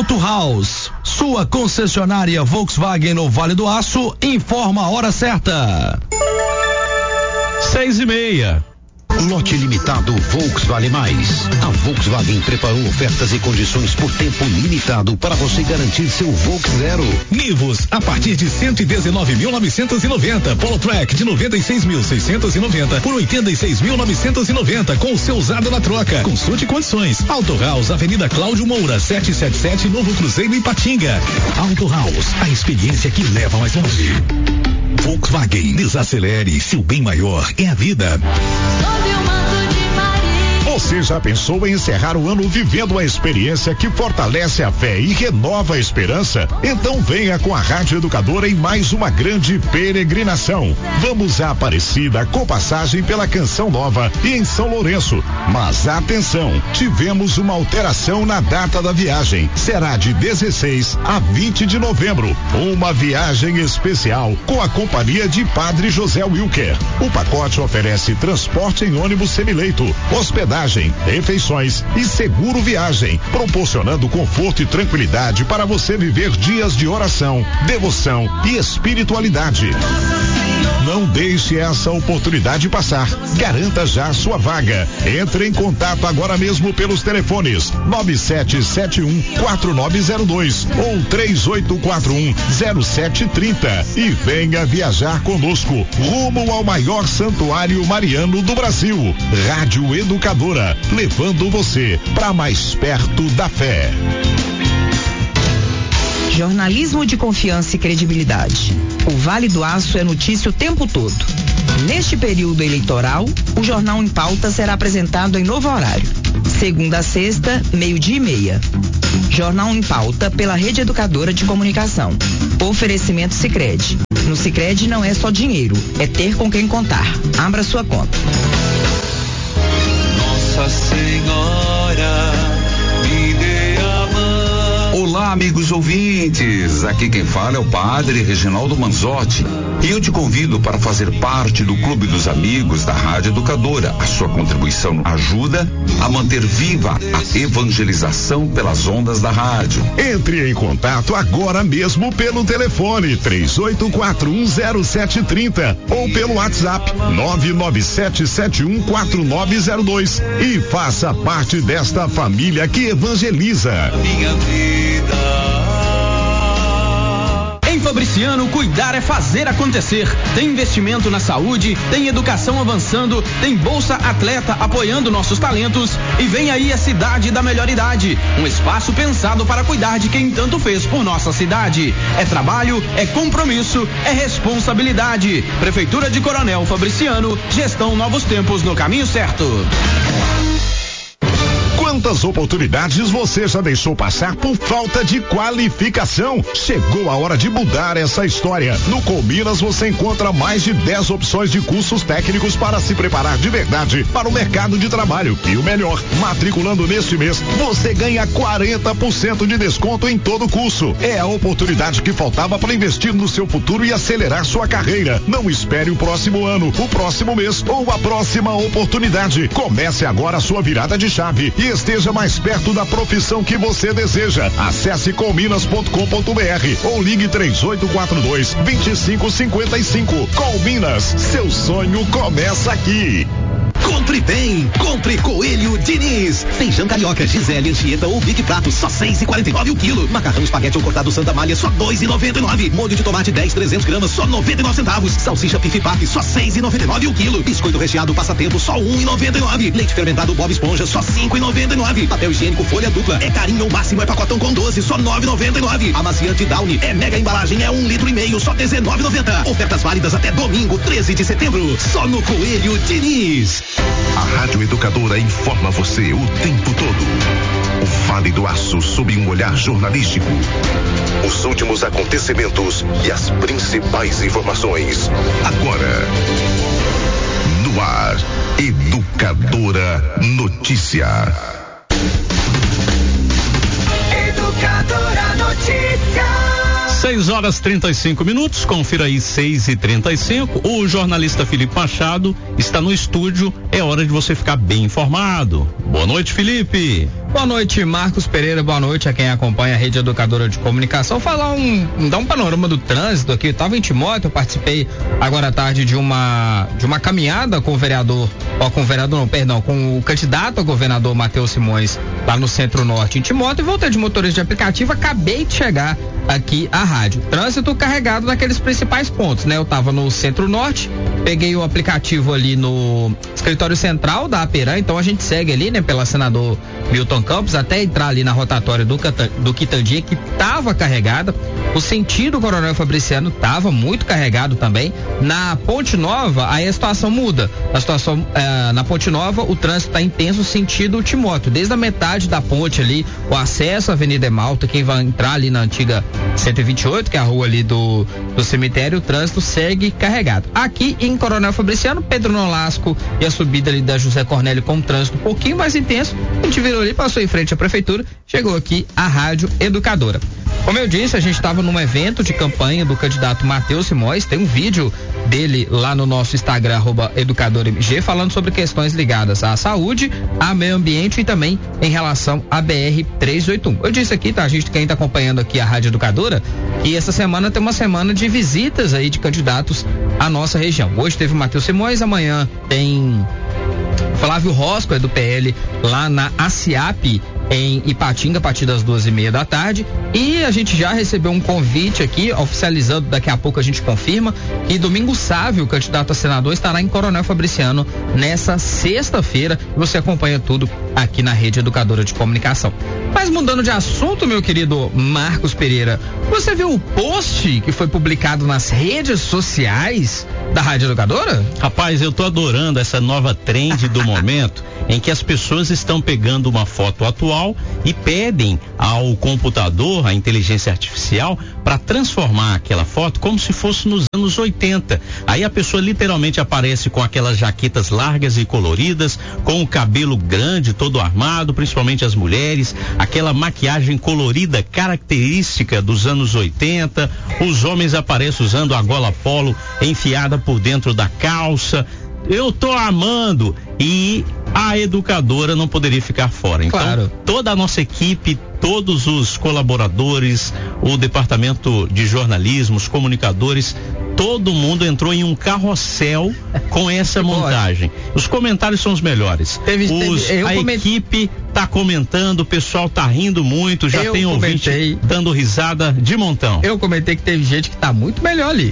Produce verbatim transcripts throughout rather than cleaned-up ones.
Auto House, sua concessionária Volkswagen no Vale do Aço, informa a hora certa. Seis e meia. Lote limitado Volks Vale Mais. A Volkswagen preparou ofertas e condições por tempo limitado para você garantir seu Volks Zero. Nivus a partir de cento e dezenove mil novecentos e noventa. Polo Track de noventa e seis mil seiscentos e noventa por oitenta e seis mil novecentos e noventa com o seu usado na troca. Consulte condições. Auto House, Avenida Cláudio Moura, setecentos e setenta e sete, Novo Cruzeiro, Ipatinga. Auto House, a experiência que leva mais longe. Volkswagen, desacelere, seu bem maior é a vida. Você já pensou em encerrar o ano vivendo a experiência que fortalece a fé e renova a esperança? Então venha com a Rádio Educadora em mais uma grande peregrinação. Vamos a Aparecida com passagem pela Canção Nova e em São Lourenço. Mas atenção, tivemos uma alteração na data da viagem. Será de dezesseis a vinte de novembro. Uma viagem especial com a companhia de Padre José Wilker. O pacote oferece transporte em ônibus semileito, hospedagem, refeições e seguro viagem, proporcionando conforto e tranquilidade para você viver dias de oração, devoção e espiritualidade. Não deixe essa oportunidade passar. Garanta já sua vaga. Entre em contato agora mesmo pelos telefones nove sete sete um quatro nove zero dois ou três oito quatro um zero sete três zero e venha viajar conosco rumo ao maior santuário mariano do Brasil. Rádio Educadora, levando você para mais perto da fé. Jornalismo de confiança e credibilidade. O Vale do Aço é notícia o tempo todo. Neste período eleitoral, o Jornal em Pauta será apresentado em novo horário. Segunda a sexta, meio-dia e meia. Jornal em Pauta pela Rede Educadora de Comunicação. Oferecimento Sicredi. No Sicredi não é só dinheiro, é ter com quem contar. Abra sua conta. Nossa Senhora, me dê a mão. Olá, amigos ouvintes. Aqui quem fala é o Padre Reginaldo Manzotti. E eu te convido para fazer parte do Clube dos Amigos da Rádio Educadora. A sua contribuição ajuda a manter viva a evangelização pelas ondas da rádio. Entre em contato agora mesmo pelo telefone três oito quatro um zero sete três zero ou pelo WhatsApp nove nove sete sete um quatro nove zero dois e faça parte desta família que evangeliza. Minha vida. Em Fabriciano, cuidar é fazer acontecer. Tem investimento na saúde, tem educação avançando, tem Bolsa Atleta apoiando nossos talentos e vem aí a Cidade da Melhor Idade, um espaço pensado para cuidar de quem tanto fez por nossa cidade. É trabalho, é compromisso, é responsabilidade. Prefeitura de Coronel Fabriciano, gestão Novos Tempos no caminho certo. Quantas oportunidades você já deixou passar por falta de qualificação? Chegou a hora de mudar essa história. No Colminas você encontra mais de dez opções de cursos técnicos para se preparar de verdade para o mercado de trabalho. E o melhor, matriculando neste mês, você ganha quarenta por cento de desconto em todo o curso. É a oportunidade que faltava para investir no seu futuro e acelerar sua carreira. Não espere o próximo ano, o próximo mês ou a próxima oportunidade. Comece agora a sua virada de chave e esteja mais perto da profissão que você deseja. Acesse colminas ponto com ponto br ou ligue três oito quatro dois, dois cinco cinco cinco. Colminas, seu sonho começa aqui. Compre bem, compre Coelho Diniz. Feijão carioca, Gisele, Anchieta ou Big Prato, só seis e quarenta e nove o quilo. Macarrão espaguete ou cortado Santa Malha, só dois e noventa e nove. Molho de tomate dez, trezentos gramas, só noventa e nove centavos. Salsicha Pifi Pap, só seis e noventa e nove o quilo. Biscoito recheado Passatempo, só um e noventa e nove. Leite fermentado Bob Esponja, só cinco e noventa e nove. Papel higiênico Folha Dupla, é carinho ou máximo, é pacotão com doze, só nove e noventa e nove. Amaciante Downy, é mega embalagem, é um litro e meio, só dezenove e noventa. Ofertas válidas até domingo, treze de setembro, só no Coelho Diniz. A Rádio Educadora informa você o tempo todo. O Vale do Aço sob um olhar jornalístico. Os últimos acontecimentos e as principais informações. Agora, no ar, Educadora Notícia. Educadora Notícia. seis horas trinta e cinco minutos, confira aí seis e trinta e cinco. O jornalista Felipe Machado está no estúdio, é hora de você ficar bem informado. Boa noite, Felipe. Boa noite, Marcos Pereira, boa noite a quem acompanha a Rede Educadora de Comunicação. Falar um, dar um panorama do trânsito aqui. Eu estava em Timóteo, eu participei agora à tarde de uma, de uma caminhada com o vereador, ó, com o vereador não, perdão, com o candidato a governador Matheus Simões, lá no Centro-Norte em Timóteo, e voltei de motorista de aplicativo, acabei de chegar aqui à rádio. Trânsito carregado naqueles principais pontos, né? Eu tava no Centro-Norte, peguei o aplicativo ali no escritório central da Aperam, então a gente segue ali, né, pela senador Milton Campos, até entrar ali na rotatória do, do Quitandinha, que tava carregada. O sentido Coronel Fabriciano tava muito carregado também. Na Ponte Nova, aí a situação muda. A situação, eh, na Ponte Nova, o trânsito tá intenso sentido Timóteo, desde a metade da ponte ali, o acesso à Avenida Emalta, quem vai entrar ali na antiga cento e vinte e oito, que é a rua ali do, do cemitério, o trânsito segue carregado. Aqui em Coronel Fabriciano, Pedro Nolasco e a subida ali da José Cornélio com um trânsito um pouquinho mais intenso, a gente virou ali, passou em frente à prefeitura, chegou aqui a Rádio Educadora. Como eu disse, a gente estava num evento de campanha do candidato Matheus Simões, tem um vídeo dele lá no nosso Instagram, arroba EducadorMG, falando sobre questões ligadas à saúde, ao meio ambiente e também em relação à B R trezentos e oitenta e um. Eu disse aqui, tá, a gente, quem está acompanhando aqui a Rádio Educadora, que essa semana tem uma semana de visitas aí de candidatos à nossa região. Hoje teve o Matheus Simões, amanhã tem Flávio Rosco, é do P L, lá na ASIAP, em Ipatinga, a partir das duas e meia da tarde. E a gente já recebeu um convite aqui, oficializando, daqui a pouco a gente confirma, que Domingo Sávio, candidato a senador, estará em Coronel Fabriciano nessa sexta-feira. E você acompanha tudo aqui na Rede Educadora de Comunicação. Mas mudando de assunto, meu querido Marcos Pereira, você viu o post que foi publicado nas redes sociais da Rádio Educadora? Rapaz, eu tô adorando essa nova trend do momento, em que as pessoas estão pegando uma foto atual e pedem ao computador, à inteligência artificial, para transformar aquela foto como se fosse nos anos oitenta. Aí a pessoa literalmente aparece com aquelas jaquetas largas e coloridas, com o cabelo grande, todo armado, principalmente as mulheres, aquela maquiagem colorida característica dos anos oitenta. Os homens aparecem usando a gola polo enfiada por dentro da calça. Eu tô amando, e a educadora não poderia ficar fora. Então, claro, toda a nossa equipe, todos os colaboradores, o departamento de jornalismo, os comunicadores, todo mundo entrou em um carrossel com essa montagem. Os comentários são os melhores. Teve, os, teve, a coment... equipe tá comentando, o pessoal tá rindo muito, já eu tem ouvinte comentei... dando risada de montão. Eu comentei que teve gente que tá muito melhor ali.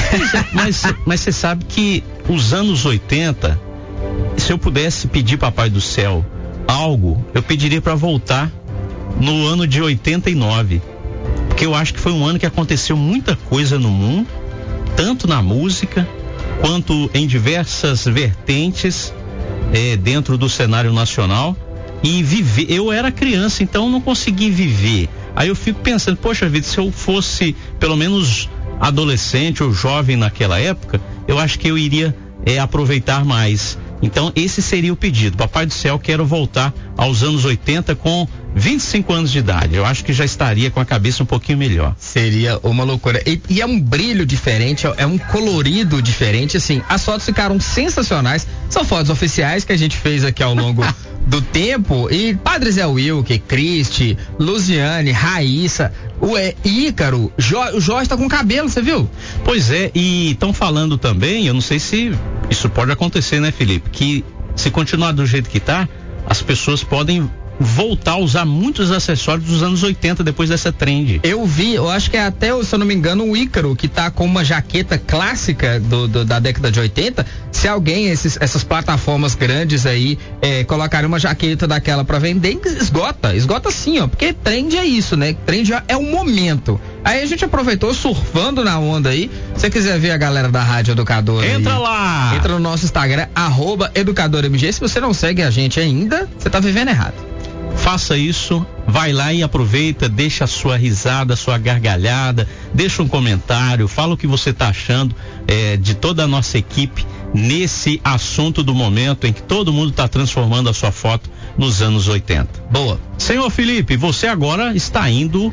Mas mas você sabe que os anos oitenta, se eu pudesse pedir Papai do Céu algo, eu pediria para voltar no ano de oitenta e nove, porque eu acho que foi um ano que aconteceu muita coisa no mundo, tanto na música quanto em diversas vertentes eh, dentro do cenário nacional. E viver, eu era criança, então não consegui viver. Aí eu fico pensando, poxa vida, se eu fosse pelo menos adolescente ou jovem naquela época, eu acho que eu iria é, aproveitar mais. Então esse seria o pedido. Papai do Céu, quero voltar aos anos oitenta com vinte e cinco anos de idade. Eu acho que já estaria com a cabeça um pouquinho melhor. Seria uma loucura. E, e é um brilho diferente, é um colorido diferente, assim. As fotos ficaram sensacionais. São fotos oficiais que a gente fez aqui ao longo do tempo. E Padre Zé Wilke, Cristi, Luziane, Raíssa, o é, Ícaro, jo, o Jorge tá com cabelo, você viu? Pois é, e estão falando também, eu não sei se isso pode acontecer, né, Felipe? Que se continuar do jeito que tá, as pessoas podem voltar a usar muitos acessórios dos anos oitenta depois dessa trend. Eu vi, eu acho que é até, se eu não me engano, o Ícaro, que tá com uma jaqueta clássica do, do, da década de oitenta. Se alguém, esses, essas plataformas grandes aí, é, colocarem uma jaqueta daquela pra vender, esgota, esgota sim, ó, porque trend é isso, né? Trend é um momento. Aí a gente aproveitou surfando na onda aí. Se você quiser ver a galera da Rádio Educadora, entra aí, lá! Entra no nosso Instagram, arroba EducadorMG. Se você não segue a gente ainda, você tá vivendo errado. Faça isso, vai lá e aproveita, deixa a sua risada, a sua gargalhada, deixa um comentário, fala o que você está achando é, de toda a nossa equipe nesse assunto do momento em que todo mundo está transformando a sua foto nos anos oitenta. Boa. Senhor Felipe, você agora está indo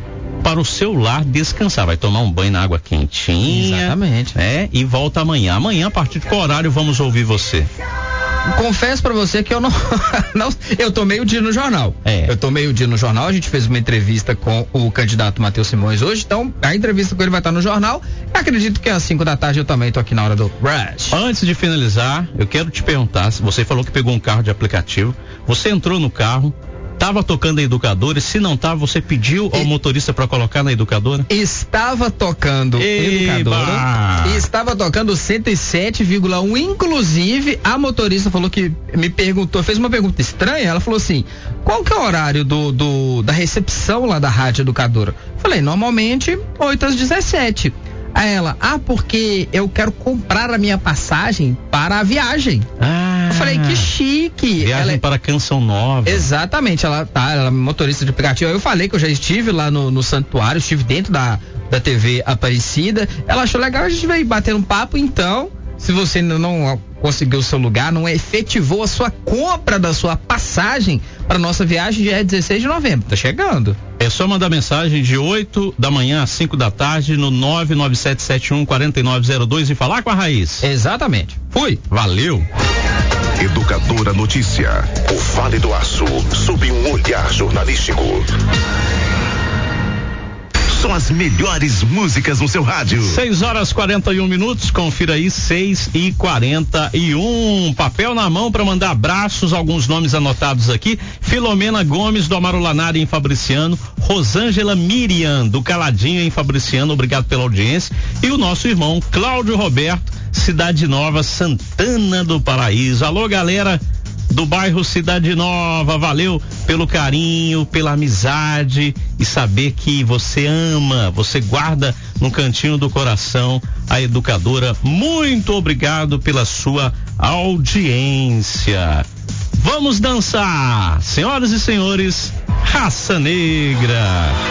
para o seu lar descansar. Vai tomar um banho na água quentinha. Exatamente. É, e volta amanhã. Amanhã, a partir de qual horário vamos ouvir você? Confesso pra você que eu não, não eu tô meio dia no jornal. É. Eu tô meio dia no jornal, a gente fez uma entrevista com o candidato Matheus Simões hoje, então a entrevista com ele vai estar no jornal. Acredito que às cinco da tarde eu também tô aqui na hora do Rush. Antes de finalizar, eu quero te perguntar, você falou que pegou um carro de aplicativo, você entrou no carro, estava tocando a educadora, e se não estava, você pediu ao e... motorista para colocar na educadora? Estava tocando Eba! Educadora e estava tocando cento e sete vírgula um, inclusive a motorista falou que me perguntou, fez uma pergunta estranha, ela falou assim, qual que é o horário do, do da recepção lá da rádio educadora? Falei, normalmente oito às dezessete. A ela, ah, porque eu quero comprar a minha passagem para a viagem. Ah, eu falei, que chique. Viagem ela... para Canção Nova. Exatamente, ela tá, ela é motorista de aplicativo. Eu falei que eu já estive lá no, no santuário, estive dentro da, da T V Aparecida. Ela achou legal, a gente veio bater um papo, então, se você não conseguiu o seu lugar, não efetivou a sua compra da sua passagem para nossa viagem, dia dezesseis de novembro. Tá chegando. É só mandar mensagem de oito da manhã às cinco da tarde no nove nove sete sete um quatro nove zero dois e falar com a Raiz. Exatamente. Fui. Valeu. Educadora Notícia. O Vale do Aço, sob um olhar jornalístico. São as melhores músicas no seu rádio. seis horas quarenta e um minutos, confira aí, seis e quarenta e um. Papel na mão para mandar abraços, alguns nomes anotados aqui. Filomena Gomes do Amaro Lanari em Fabriciano, Rosângela Miriam do Caladinho em Fabriciano, obrigado pela audiência. E o nosso irmão Cláudio Roberto, Cidade Nova, Santana do Paraíso. Alô, galera do bairro Cidade Nova, valeu pelo carinho, pela amizade e saber que você ama, você guarda no cantinho do coração a educadora. Muito obrigado pela sua audiência. Vamos dançar, senhoras e senhores, Raça Negra.